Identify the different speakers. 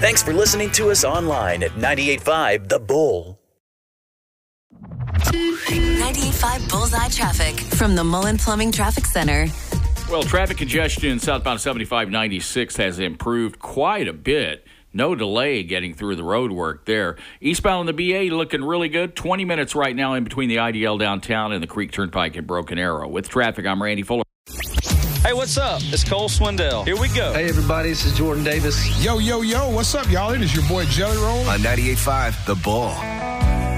Speaker 1: Thanks for listening to us online at 98.5 The Bull.
Speaker 2: 98.5 Bullseye Traffic from the Mullen Plumbing Traffic Center.
Speaker 3: Well, traffic congestion southbound 75-96 has improved quite a bit. No delay getting through the road work there. Eastbound on the BA looking really good. 20 minutes right now in between the IDL downtown and the Creek Turnpike at Broken Arrow. With traffic, I'm Randy Fuller.
Speaker 4: Hey, what's up? It's Cole Swindell. Here we go.
Speaker 5: Hey, everybody. This is Jordan Davis.
Speaker 6: Yo. What's up, y'all? It is your boy Jelly Roll.
Speaker 7: On 98.5 The Bull.